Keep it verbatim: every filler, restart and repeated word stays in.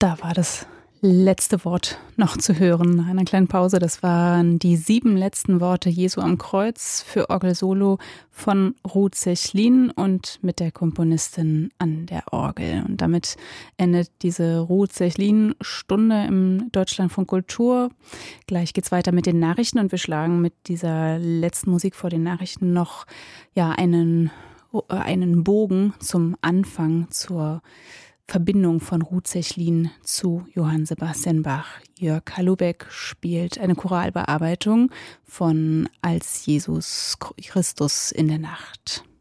Da war das letzte Wort noch zu hören nach einer kleinen Pause. Das waren die sieben letzten Worte Jesu am Kreuz für Orgel-Solo von Ruth Sechlin und mit der Komponistin an der Orgel. Und damit endet diese Ruth Sechlin-Stunde im Deutschlandfunk Kultur. Gleich geht's weiter mit den Nachrichten und wir schlagen mit dieser letzten Musik vor den Nachrichten noch ja einen, einen Bogen zum Anfang, zur Verbindung von Ruth Sechlin zu Johann Sebastian Bach. Jörg Halubeck spielt eine Choralbearbeitung von Als Jesus Christus in der Nacht.